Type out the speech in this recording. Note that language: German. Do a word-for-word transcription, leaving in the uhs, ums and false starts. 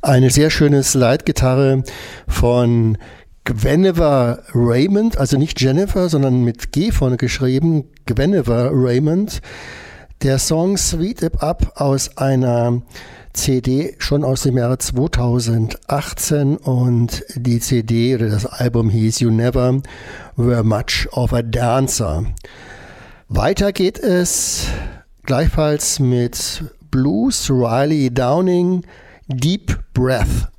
Eine sehr schöne Slide-Gitarre von Guinevere Raymond, also nicht Jennifer, sondern mit G vorne geschrieben, Guinevere Raymond. Der Song Sweet It Up aus einer C D schon aus dem Jahre zweitausendachtzehn und die C D oder das Album hieß You Never Were Much of a Dancer. Weiter geht es gleichfalls mit Blues, Riley Downing, Deep Breath.